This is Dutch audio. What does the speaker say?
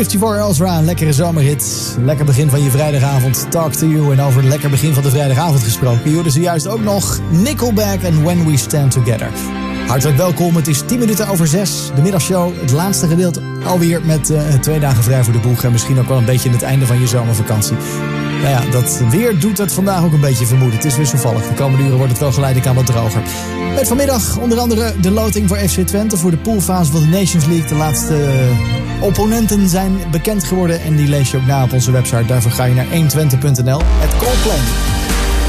54 Ultra, een lekkere zomerhit. Lekker begin van je vrijdagavond. Talk to you. En over een lekker begin van de vrijdagavond gesproken. Je hoorde zojuist ook nog Nickelback en When We Stand Together. Hartelijk welkom, het is 10 minuten over 6. De middagshow, het laatste gedeelte alweer met 2 dagen vrij voor de boeg. En misschien ook wel een beetje in het einde van je zomervakantie. Nou ja, dat weer doet het vandaag ook een beetje vermoeden. Het is wisselvallig. De komende uren wordt het wel geleidelijk aan wat droger. Met vanmiddag onder andere de loting voor FC Twente voor de poolfase van de Nations League. De laatste opponenten zijn bekend geworden en die lees je ook na op onze website. Daarvoor ga je naar 120.nl. Het Coldplay.